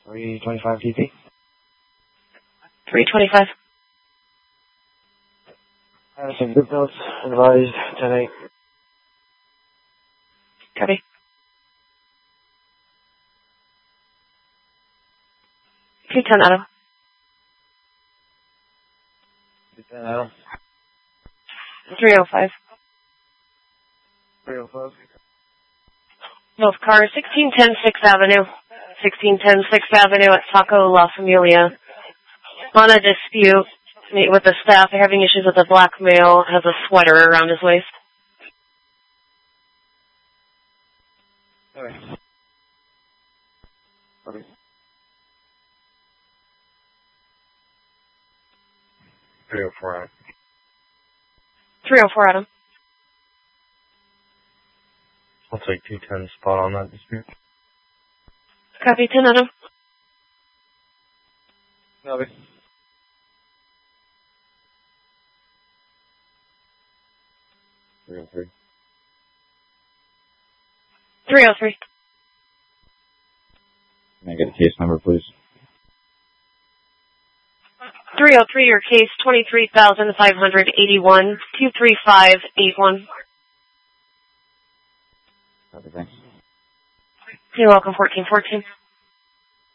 325 TP. 325. Some group notes, advised 10-8. Copy. 210 Auto. 210 Auto. 305. 305. Both cars, 1610 6th Avenue. 1610 6th Avenue at Saco La Familia. On a dispute, meet with the staff. They're having issues with a black male, has a sweater around his waist. Okay. Okay. 304 Adam. 304 Adam. I'll take 210 spot on that dispute. Copy, 10 Adam. Copy. 303. 303. Can I get a case number, please? 303, your case, 23,581, 23581. Okay, thanks. You're welcome, 1414.